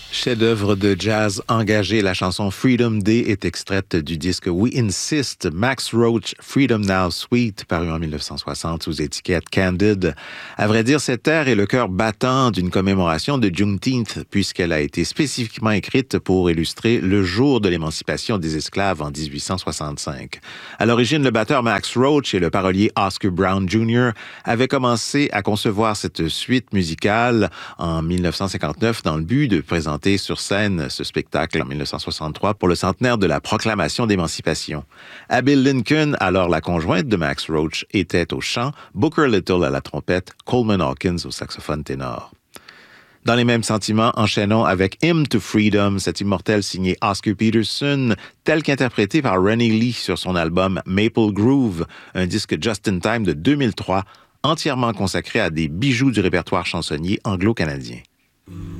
Chef-d'œuvre de jazz engagé, la chanson Freedom Day est extraite du disque We Insist, Max Roach, Freedom Now Suite, paru en 1960 sous étiquette Candid. À vrai dire, cette air est le cœur battant d'une commémoration de Juneteenth, puisqu'elle a été spécifiquement écrite pour illustrer le jour de l'émancipation des esclaves en 1865. À l'origine, le batteur Max Roach et le parolier Oscar Brown Jr. avaient commencé à concevoir cette suite musicale en 1959 dans le but de présenter sur scène ce spectacle en 1963 pour le centenaire de la proclamation d'émancipation. Abby Lincoln, alors la conjointe de Max Roach, était au chant, Booker Little à la trompette, Coleman Hawkins au saxophone ténor. Dans les mêmes sentiments, enchaînons avec Hymn to Freedom, cet immortel signé Oscar Peterson, tel qu'interprété par Ronnie Lee sur son album Maple Groove, un disque Just in Time de 2003, entièrement consacré à des bijoux du répertoire chansonnier anglo-canadien.